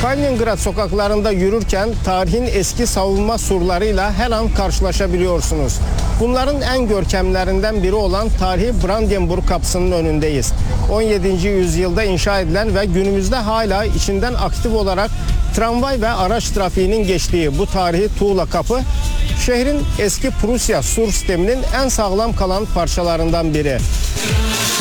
Kaliningrad sokaklarında yürürken tarihin eski savunma surlarıyla her an karşılaşabiliyorsunuz. Bunların en görkemlerinden biri olan tarihi Brandenburg Kapısı'nın önündeyiz. 17. yüzyılda inşa edilen ve günümüzde hala içinden aktif olarak tramvay ve araç trafiğinin geçtiği bu tarihi tuğla kapı, şehrin eski Prusya sur sisteminin en sağlam kalan parçalarından biri.